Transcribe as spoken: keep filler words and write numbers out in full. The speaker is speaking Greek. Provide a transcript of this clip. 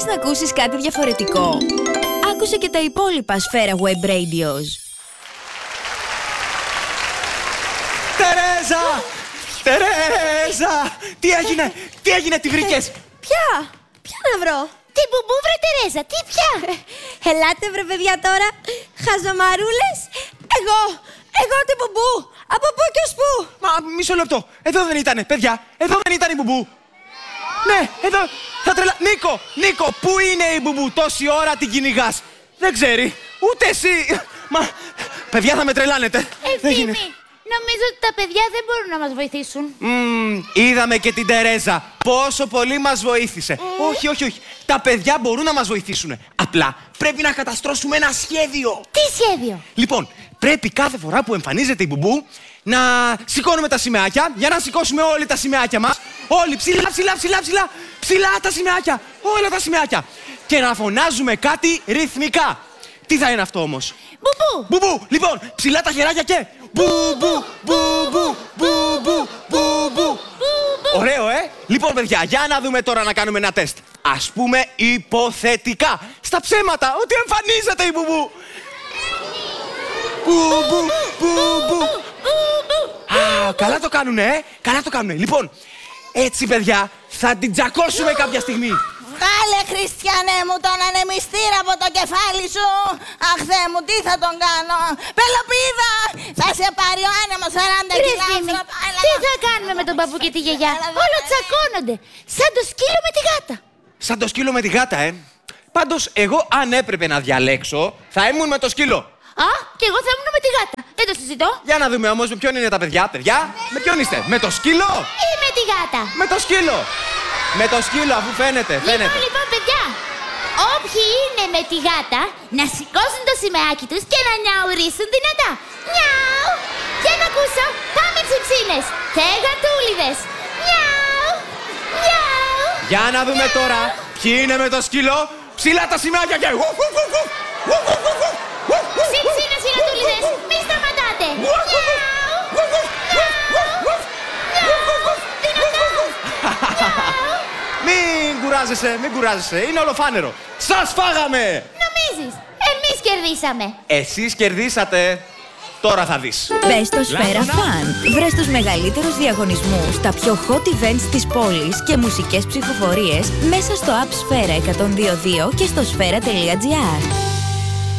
Θέλεις να ακούσεις κάτι διαφορετικό? Άκουσε και τα υπόλοιπα Σφαίρα Web Radios. Τερέζα! Τερέζα! Τι έγινε, τι έγινε, τι βρήκες? Ποια? Ποια να βρω? Την μπουμπού βρε Τερέζα, τι πια? Ελάτε βρε παιδιά τώρα. Χαζομαρούλες. Εγώ, εγώ την μπουμπού. Από πού και ως πού? Μα μισό λεπτό, εδώ δεν ήτανε, παιδιά, εδώ δεν ήταν η μπουμπού. Ναι, εδώ, θα τρελα... Νίκο, Νίκο, πού είναι η μπουμπού? Τόση ώρα την κυνηγάς. Δεν ξέρει, ούτε εσύ. Μα, παιδιά θα με τρελάνετε. Ευθύμη, νομίζω ότι τα παιδιά δεν μπορούν να μας βοηθήσουν. Mm, είδαμε και την Τερέζα. Πόσο πολύ μας βοήθησε. Mm. Όχι, όχι, όχι. Τα παιδιά μπορούν να μας βοηθήσουν. Απλά πρέπει να καταστρώσουμε ένα σχέδιο. Τι σχέδιο? Λοιπόν, πρέπει κάθε φορά που εμφανίζεται η μπουμπού να σηκώνουμε τα σημαίακια για να σηκώσουμε όλοι τα σημαίακια μας. Όλοι ψηλά, ψηλά, ψηλά, ψηλά. Ψηλά τα σημαίακια. Όλα τα σημαίακια. Και να φωνάζουμε κάτι ρυθμικά. Τι θα είναι αυτό όμως? Μπουμπού. Μπουμπού. Λοιπόν, ψηλά τα χεράκια και... Μπουμπού, μπουμπού, μπουμπού, μπουμπού. Ωραίο, ε! Λοιπόν, παιδιά, για να δούμε τώρα να κάνουμε ένα τεστ. Ας πούμε υποθετικά, στα ψέματα, ότι εμφανίζεται η μπουμπού. Μπουμπού, μπουμπού. Α, καλά το κάνουνε, ε! Καλά το κάνουνε. Λοιπόν, έτσι, παιδιά, θα την τζακώσουμε κάποια στιγμή. Βγάλε, Χριστιανέ μου, τον ανεμιστήρα από το κεφάλι σου. Αχ, Θεέ μου, τι θα τον κάνω? Πελοπίδα, θα σε πάρει ο άνεμος σαράντα κιλά. Τι θα κάνουμε με τον παππού και τη γιαγιά? Όλο τσακώνονται, σαν το σκύλο με τη γάτα. Σαν το σκύλο με τη γάτα, ε! Πάντως, εγώ αν έπρεπε να διαλέξω, θα ήμουν με το σκύλο. Α, και εγώ θα ήμουν με τη γάτα. Δεν το συζητώ. Για να δούμε όμως με ποιον είναι τα παιδιά. Παιδιά, με ποιον είστε? Με το σκύλο Ή με τη γάτα? Με το σκύλο. Με το σκύλο, αφού φαίνεται, φαίνεται. Λοιπόν, λοιπόν, παιδιά, όποιοι είναι με τη γάτα, να σηκώσουν το σημαίακι τους και να νιαουρίσουν δυνατά. Νιάου! Για να ακούσω, πάμε τσιψίνες και γατούλιδες. Νιάου! Νιάου! Για να δούμε τώρα ποιοι είναι με το σκύλο. Ψηλά τα σημάδια και... Τσιψίνες και γατούλιδες, μη σταματάτε. Νιάου! Μην κουράζεσαι, μην κουράζεσαι. Είναι ολοφάνερο. Σας φάγαμε! Νομίζεις, εμείς κερδίσαμε. Εσείς κερδίσατε. Τώρα θα δεις. Μπες στο Σφαίρα Fun. Βρες τους μεγαλύτερους διαγωνισμούς, τα πιο hot events της πόλης και μουσικές ψηφοφορίες μέσα στο app Σφαίρα εκατόν δύο δύο και στο σφαίρα τελεία τζι άρ.